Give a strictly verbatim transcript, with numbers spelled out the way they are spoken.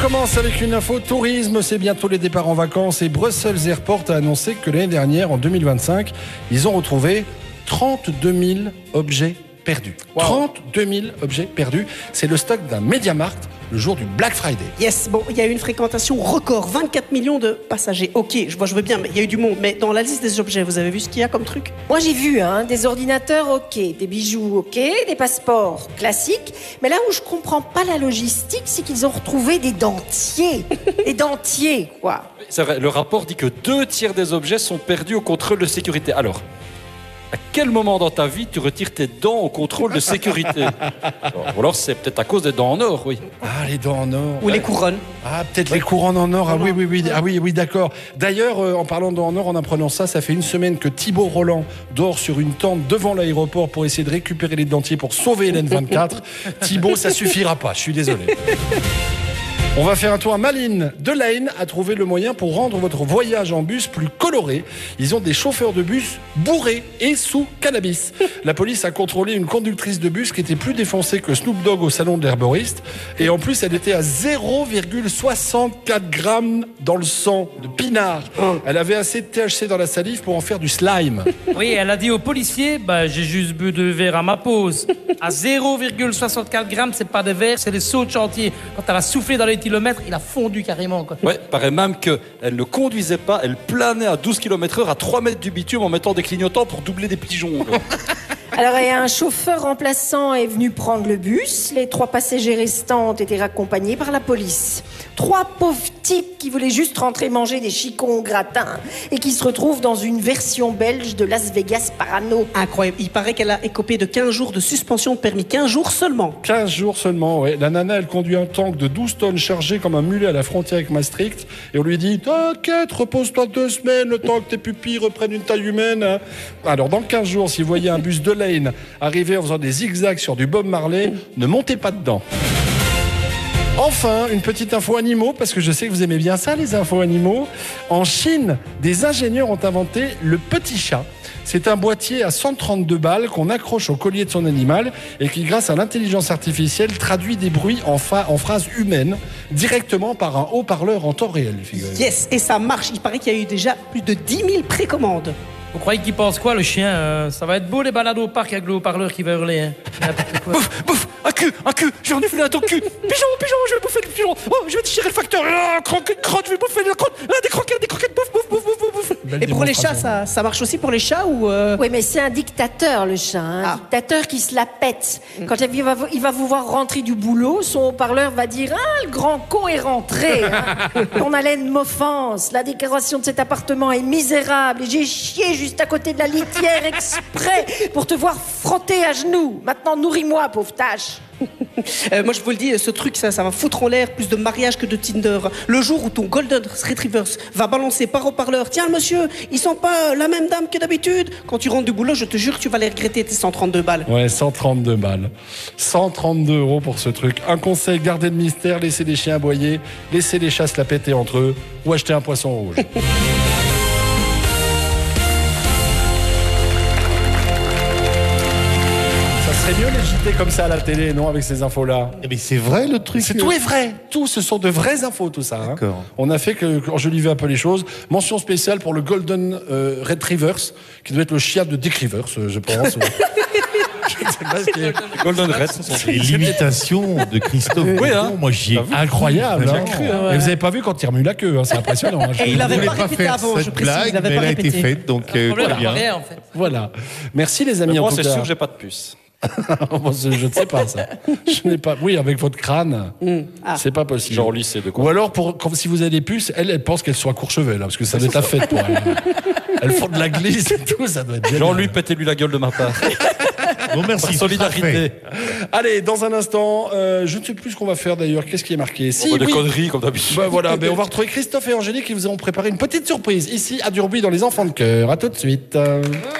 commence avec une info tourisme, c'est bientôt les départs en vacances et Brussels Airport a annoncé que l'année dernière, en deux mille vingt-cinq, ils ont retrouvé trente-deux mille objets perdus. Wow. trente-deux mille objets perdus, c'est le stock d'un MediaMarkt le jour du Black Friday. Yes, bon, il y a eu une fréquentation record, vingt-quatre millions de passagers. Ok, je vois, je veux bien, mais il y a eu du monde. Mais dans la liste des objets, vous avez vu ce qu'il y a comme truc? Moi, j'ai vu, hein, des ordinateurs, ok, des bijoux, ok, des passeports classiques. Mais là où je comprends pas la logistique, c'est qu'ils ont retrouvé des dentiers. Des dentiers, quoi. C'est vrai, le rapport dit que deux tiers des objets sont perdus au contrôle de sécurité. Alors, à quel moment dans ta vie tu retires tes dents au contrôle de sécurité? Ou alors c'est peut-être à cause des dents en or, oui. Ah, les dents en or. Ou ouais. Les couronnes. Ah, peut-être oui. Les couronnes en or. Ah oui, oui, oui. Ah oui, oui, d'accord. D'ailleurs, euh, en parlant de dents en or, en apprenant ça, ça fait une semaine que Thibaut Roland dort sur une tente devant l'aéroport pour essayer de récupérer les dentiers pour sauver Hélène vingt-quatre. Thibaut, ça suffira pas. Je suis désolé. On va faire un tour à Malines. Delaine a trouvé le moyen pour rendre votre voyage en bus plus coloré. Ils ont des chauffeurs de bus bourrés et sous cannabis. La police a contrôlé une conductrice de bus qui était plus défoncée que Snoop Dogg au salon de l'herboriste. Et en plus, elle était à zéro virgule soixante-quatre grammes dans le sang de pinard. Elle avait assez de T H C dans la salive pour en faire du slime. Oui, elle a dit aux policiers, bah, j'ai juste bu deux verres à ma pause. À zéro virgule soixante-quatre grammes, c'est pas des verres, c'est des sauts de chantier. Quand elle a soufflé dans les kilomètres, il a fondu carrément, quoi. Ouais, paraît même qu'elle ne conduisait pas, elle planait à douze kilomètres heure à trois mètres du bitume en mettant des clignotants pour doubler des pigeons. Alors, et un chauffeur remplaçant est venu prendre le bus. Les trois passagers restants ont été raccompagnés par la police. Trois pauvres types qui voulaient juste rentrer manger des chicons au gratin et qui se retrouvent dans une version belge de Las Vegas Parano. Incroyable. Il paraît qu'elle a écopé de quinze jours de suspension de permis. quinze jours seulement. quinze jours seulement, ouais. La nana, elle conduit un tank de douze tonnes chargé comme un mulet à la frontière avec Maastricht. Et on lui dit, t'inquiète, repose-toi deux semaines, le temps que tes pupilles reprennent une taille humaine. Hein. Alors, dans quinze jours, si vous voyez un bus de Lane arriver en faisant des zigzags sur du Bob Marley, ne montez pas dedans. Enfin, une petite info animaux, parce que je sais que vous aimez bien ça, les infos animaux. En Chine, des ingénieurs ont inventé le petit chat. C'est un boîtier à cent trente-deux balles qu'on accroche au collier de son animal et qui, grâce à l'intelligence artificielle, traduit des bruits en, fa- en phrases humaines directement par un haut-parleur en temps réel. Figurez-vous. Yes, et ça marche. Il paraît qu'il y a eu déjà plus de dix mille précommandes. Vous croyez qu'il pense quoi, le chien euh, Ça va être beau, les balades au parc avec le haut-parleur qui va hurler. Hein. Bouffe, bouffe, un cul, un cul, je vais renifler à ton cul. Pigeon, pigeon, je vais bouffer le pigeon. Oh, je vais déchirer le facteur. Ah, croquette, crotte, je vais bouffer la crotte. Ah, des croquettes, des croquettes, bouffe, bouffe, bouffe, bouffe, bouffe. Et pour les chats, ça, ça marche aussi pour les chats ou euh... Oui, mais c'est un dictateur, le chat. Hein. Un ah. dictateur qui se la pète. Quand il va, il va vous voir rentrer du boulot, son haut-parleur va dire « Ah, le grand con est rentré. Hein. Ton haleine m'offense. La décoration de cet appartement est misérable. Et j'ai chié juste à côté de la litière exprès pour te voir frotter à genoux. Maintenant, nourris-moi, pauvre tâche. » euh, moi je vous le dis, ce truc ça, ça va foutre en l'air plus de mariage que de Tinder. Le jour où ton Golden Retriever va balancer par haut-parleur, tiens monsieur, ils sont pas la même dame que d'habitude. Quand tu rentres du boulot, je te jure que tu vas les regretter tes cent trente-deux balles. Ouais, cent trente-deux balles. cent trente-deux euros pour ce truc. Un conseil, gardez le mystère, laissez les chiens aboyer, laissez les chats se la péter entre eux ou acheter un poisson rouge. C'est mieux les J T comme ça à la télé, non, avec ces infos-là. Mais c'est vrai le truc. C'est, tout est vrai. Tout, ce sont de vraies infos, tout ça. Hein. D'accord. On a fait que, quand je livais un peu les choses, mention spéciale pour le Golden euh, Retrievers, qui doit être le chien de Dick Rivers, je pense. Je ne sais pas ce qui est. Golden Red. C'est l'imitation de Christophe. Oui, hein. Moi, j'y ai incroyable. Hein. Cru, hein. Ouais. Et vous n'avez pas vu quand il remue la queue, hein. C'est impressionnant. Hein. Et il n'avait pas pas répété faire avant, cette je précise. blague, Il avait mais pas elle a répété. été faite, donc euh, Problème, très bien. rien, en fait. Voilà. Merci les amis. Mais moi, en tout c'est cas. sûr que j'ai pas de puce. Bon, je ne sais pas ça. Je n'ai pas. Oui, avec votre crâne, mmh. ah. c'est pas possible. Genre au lycée de quoi. Ou alors, pour, quand, si vous avez des puces, elle, elle pense qu'elles sont à Courchevel, là, parce que ça doit être la fête pour elle. Elles font de la glisse et tout, ça doit être bien. Genre lui, pétez-lui la gueule de ma part. Bon, merci. Solidarité. Allez, dans un instant, euh, je ne sais plus ce qu'on va faire d'ailleurs. Qu'est-ce qui est marqué? Si, Des oui. conneries, comme d'habitude. Ben voilà, ben on va retrouver Christophe et Angélique qui vous ont préparé une petite surprise ici à Durbuy dans les Enfants de Cœur. À tout de suite.